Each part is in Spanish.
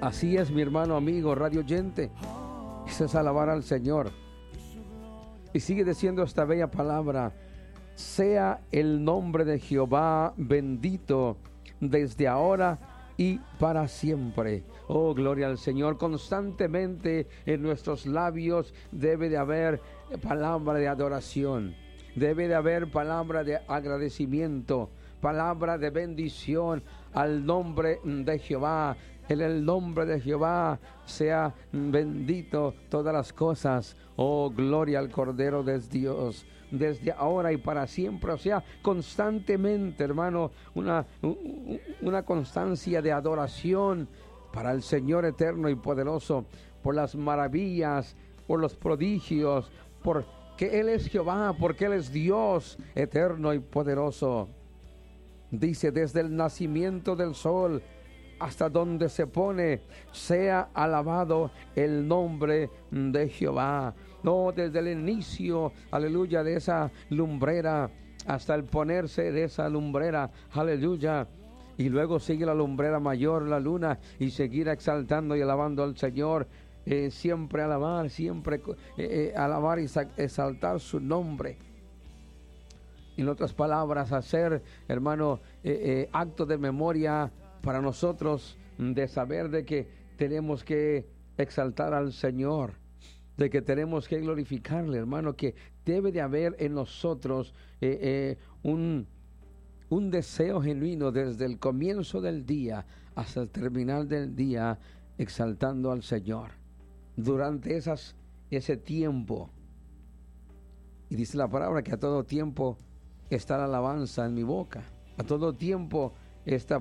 Así es, mi hermano, amigo, radio oyente. Eso es alabar al Señor. Y sigue diciendo esta bella palabra: sea el nombre de Jehová bendito desde ahora y para siempre. Oh, gloria al Señor. Constantemente en nuestros labios debe de haber palabra de adoración, debe de haber palabra de agradecimiento, palabra de bendición al nombre de Jehová. En el nombre de Jehová sea bendito todas las cosas. Oh, gloria al Cordero de Dios, desde ahora y para siempre. O sea, constantemente, hermano, una constancia de adoración para el Señor eterno y poderoso, por las maravillas, por los prodigios, porque Él es Jehová, porque Él es Dios eterno y poderoso. Dice: desde el nacimiento del sol hasta donde se pone, sea alabado el nombre de Jehová. No, desde el inicio, aleluya, de esa lumbrera hasta el ponerse de esa lumbrera, aleluya. Y luego sigue la lumbrera mayor, la luna, y seguir exaltando y alabando al Señor. Siempre alabar, siempre alabar y exaltar su nombre. En otras palabras, hacer, hermano, acto de memoria para nosotros, de saber de que tenemos que exaltar al Señor, de que tenemos que glorificarle, hermano, que debe de haber en nosotros un deseo genuino desde el comienzo del día hasta el terminar del día, exaltando al Señor durante ese tiempo. Y dice la palabra que a todo tiempo está la alabanza en mi boca, a todo tiempo esta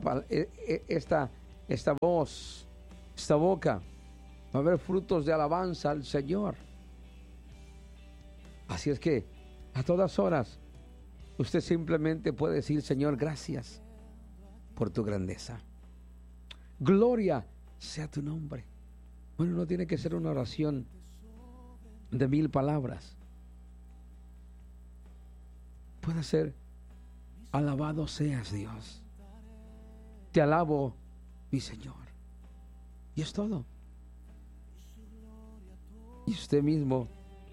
voz, esta boca, va a haber frutos de alabanza al Señor. Así es que a todas horas usted simplemente puede decir: Señor, gracias por tu grandeza, gloria sea tu nombre. Bueno, no tiene que ser una oración de 1000 palabras. Puede ser: alabado seas, Dios, te alabo, mi Señor. Y es todo. Y usted mismo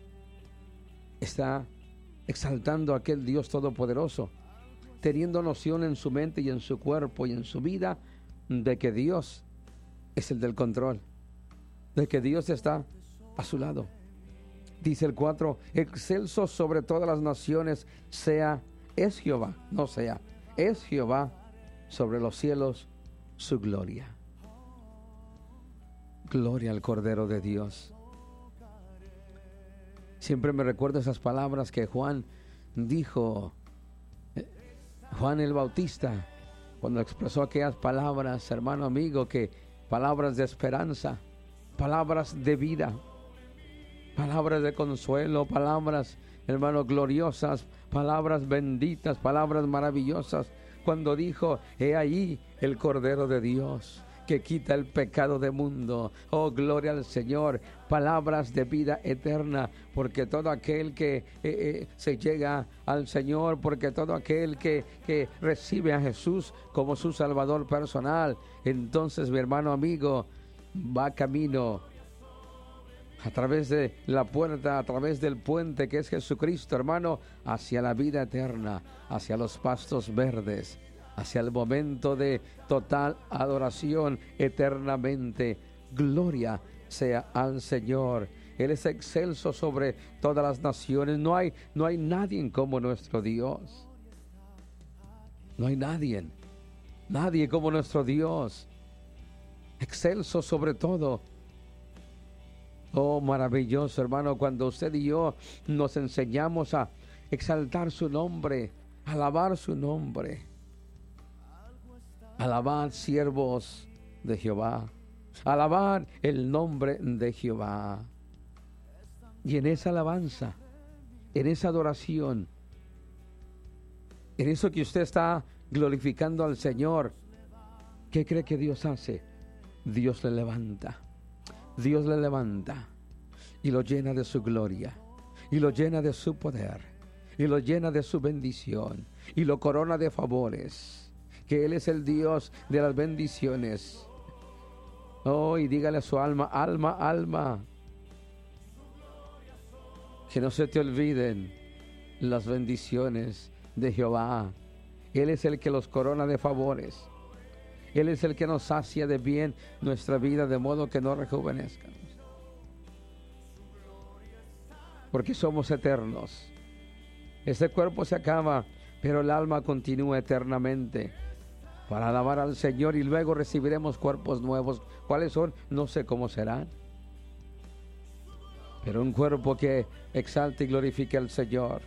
está exaltando a aquel Dios todopoderoso, teniendo noción en su mente y en su cuerpo y en su vida de que Dios es el del control, de que Dios está a su lado. Dice el 4: excelso sobre todas las naciones es Jehová, no sea, es Jehová sobre los cielos su gloria. Gloria al Cordero de Dios. Siempre me recuerdo esas palabras que Juan dijo, Juan el Bautista, cuando expresó aquellas palabras, hermano amigo, que palabras de esperanza, palabras de vida, palabras de consuelo, palabras, hermano, gloriosas, palabras benditas, palabras maravillosas, cuando dijo: he ahí el Cordero de Dios que quita el pecado del mundo. Oh, gloria al Señor. Palabras de vida eterna, porque todo aquel que se llega al Señor, porque todo aquel que recibe a Jesús como su Salvador personal, entonces, mi hermano amigo, va camino a través de la puerta, a través del puente que es Jesucristo, hermano, hacia la vida eterna, hacia los pastos verdes, hacia el momento de total adoración eternamente. Gloria sea al Señor. Él es excelso sobre todas las naciones. No hay nadie como nuestro Dios. No hay nadie como nuestro Dios. Excelso sobre todo. Oh, maravilloso, hermano, cuando usted y yo nos enseñamos a exaltar su nombre, alabar su nombre. Alabad, siervos de Jehová, alabad el nombre de Jehová. Y en esa alabanza, en esa adoración, en eso que usted está glorificando al Señor, ¿qué cree que Dios hace? Dios le levanta. Dios le levanta y lo llena de su gloria, y lo llena de su poder, y lo llena de su bendición, y lo corona de favores, que Él es el Dios de las bendiciones. Oh, y dígale a su alma, alma, alma, que no se te olviden las bendiciones de Jehová. Él es el que los corona de favores. Él es el que nos sacia de bien nuestra vida, de modo que no rejuvenezcamos. Porque somos eternos. Este cuerpo se acaba, pero el alma continúa eternamente para alabar al Señor, y luego recibiremos cuerpos nuevos. ¿Cuáles son? No sé cómo serán, pero un cuerpo que exalte y glorifique al Señor.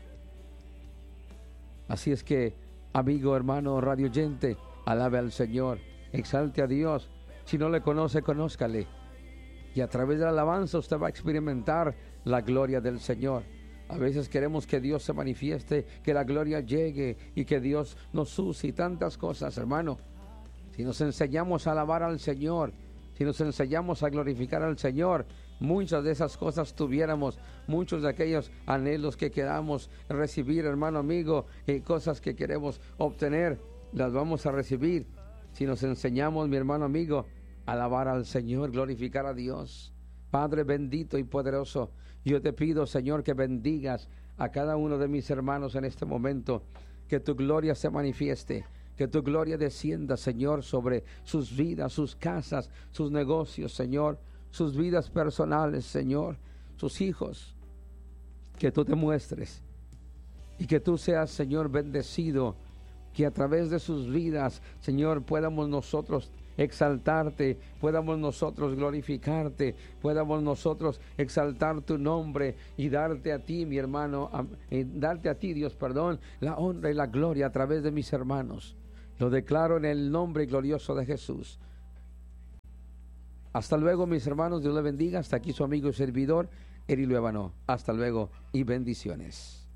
Así es que, amigo, hermano, radio oyente, alabe al Señor, exalte a Dios. Si no le conoce, conózcale, y a través de la alabanza usted va a experimentar la gloria del Señor. A veces queremos que Dios se manifieste, que la gloria llegue y que Dios nos use y tantas cosas, hermano. Si nos enseñamos a alabar al Señor, si nos enseñamos a glorificar al Señor, muchas de esas cosas tuviéramos, muchos de aquellos anhelos que queramos recibir, hermano, amigo, y cosas que queremos obtener, las vamos a recibir si nos enseñamos, mi hermano, amigo, a alabar al Señor, glorificar a Dios. Padre bendito y poderoso, yo te pido, Señor, que bendigas a cada uno de mis hermanos en este momento, que tu gloria se manifieste, que tu gloria descienda, Señor, sobre sus vidas, sus casas, sus negocios, Señor, sus vidas personales, Señor, sus hijos, que tú te muestres y que tú seas, Señor, bendecido, que a través de sus vidas, Señor, podamos nosotros exaltarte, podamos nosotros glorificarte, podamos nosotros exaltar tu nombre y darte a ti, mi hermano, darte a ti, Dios, perdón, la honra y la gloria a través de mis hermanos. Lo declaro en el nombre glorioso de Jesús. Hasta luego, mis hermanos, Dios les bendiga. Hasta aquí su amigo y servidor, Eri Luébano. Hasta luego y bendiciones.